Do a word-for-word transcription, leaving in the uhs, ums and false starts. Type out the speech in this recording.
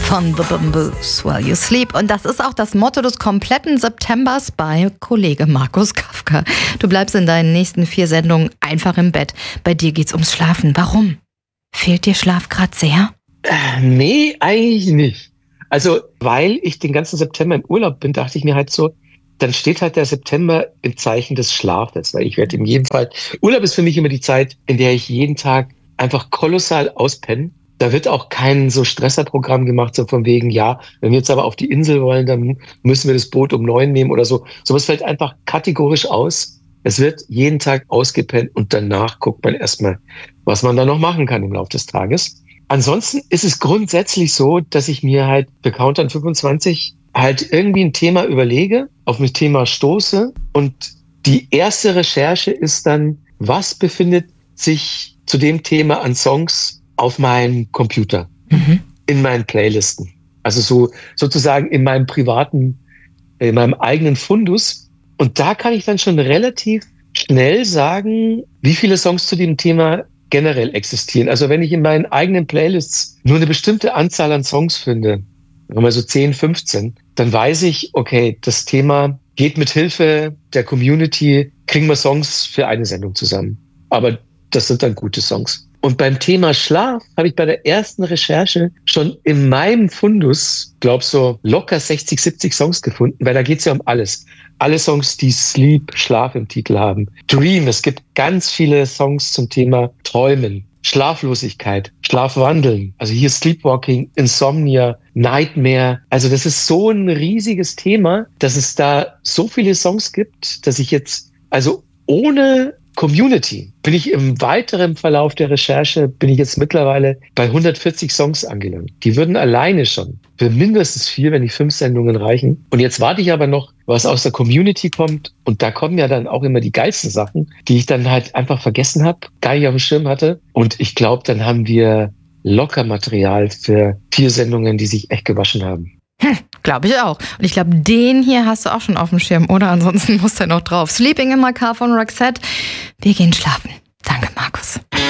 von The Bamboos, While You Sleep. Und das ist auch das Motto des kompletten Septembers bei Kollege Markus Kafka. Du bleibst in deinen nächsten vier Sendungen einfach im Bett. Bei dir geht's ums Schlafen. Warum? Fehlt dir Schlaf gerade sehr? Äh, nee, eigentlich nicht. Also, weil ich den ganzen September im Urlaub bin, dachte ich mir halt so, dann steht halt der September im Zeichen des Schlafes, weil ich werde in jedem Fall, Urlaub ist für mich immer die Zeit, in der ich jeden Tag einfach kolossal auspenne. Da wird auch kein so Stresserprogramm gemacht, so von wegen, ja, wenn wir jetzt aber auf die Insel wollen, dann müssen wir das Boot um neun nehmen oder so. Sowas fällt einfach kategorisch aus. Es wird jeden Tag ausgepennt und danach guckt man erstmal, was man da noch machen kann im Laufe des Tages. Ansonsten ist es grundsätzlich so, dass ich mir halt für Countdown fünfundzwanzig halt irgendwie ein Thema überlege, auf ein Thema stoße und die erste Recherche ist dann, was befindet sich zu dem Thema an Songs auf meinem Computer, mhm. in meinen Playlisten. Also so sozusagen in meinem privaten, in meinem eigenen Fundus. Und da kann ich dann schon relativ schnell sagen, wie viele Songs zu dem Thema generell existieren. Also wenn ich in meinen eigenen Playlists nur eine bestimmte Anzahl an Songs finde, sagen wir so zehn, fünfzehn, dann weiß ich, okay, das Thema geht mit Hilfe der Community, kriegen wir Songs für eine Sendung zusammen. Aber das sind dann gute Songs. Und beim Thema Schlaf habe ich bei der ersten Recherche schon in meinem Fundus, glaub so locker sechzig, siebzig Songs gefunden, weil da geht's ja um alles. Alle Songs, die Sleep, Schlaf im Titel haben. Dream, es gibt ganz viele Songs zum Thema Träumen, Schlaflosigkeit, Schlafwandeln. Also hier Sleepwalking, Insomnia, Nightmare. Also das ist so ein riesiges Thema, dass es da so viele Songs gibt, dass ich jetzt, also ohne Community bin ich im weiteren Verlauf der Recherche, bin ich jetzt mittlerweile bei hundertvierzig Songs angelangt. Die würden alleine schon für mindestens vier, wenn nicht fünf Sendungen reichen. Und jetzt warte ich aber noch, was aus der Community kommt. Und da kommen ja dann auch immer die geilsten Sachen, die ich dann halt einfach vergessen habe, gar nicht auf dem Schirm hatte. Und ich glaube, dann haben wir locker Material für vier Sendungen, die sich echt gewaschen haben. Hm, glaube ich auch. Und ich glaube, den hier hast du auch schon auf dem Schirm, oder? Ansonsten muss der noch drauf. Sleeping in my car von Roxette. Wir gehen schlafen. Danke, Markus.